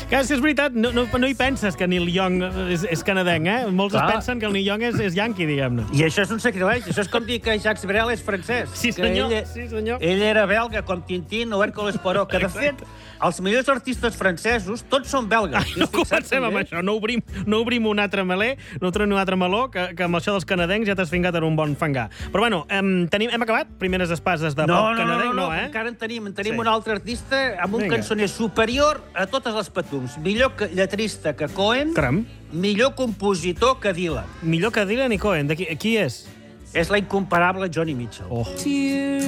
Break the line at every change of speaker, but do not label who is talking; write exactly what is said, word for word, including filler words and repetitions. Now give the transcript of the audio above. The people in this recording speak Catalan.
Que si és veritat, no, no, no hi penses que Neil Young és, és canadenc, eh? Molts es
Clar.
pensen que el Neil Young és, és yanqui, diguem-ne.
I això és un sacrilegi. Això és com dir que Jacques Brel és francès.
Sí,
que
senyor,
Ell,
sí, senyor.
Ell era belga, com Tintín o Hércules Poirot, que, de fet, els millors artistes francesos tots són belgues.
Ai, no comencem amb això, no obrim, no obrim un altre melé, no obrim un altre meló, que, que amb això dels canadencs ja t'has fingat en un bon fangar. Però bueno, hem, tenim, hem acabat? Primeres espases de
No,
pop
no, no,
canadenc,
no, no,
eh?
encara en tenim. En tenim
Sí.
un altre artista amb un
Vinga.
cançoner superior a totes les patums. Millor que, lletrista que Cohen,
Caram,
millor compositor que Dylan.
millor que Dylan i Cohen. De qui, qui és?
És la incomparable Johnny Mitchell.
Oh.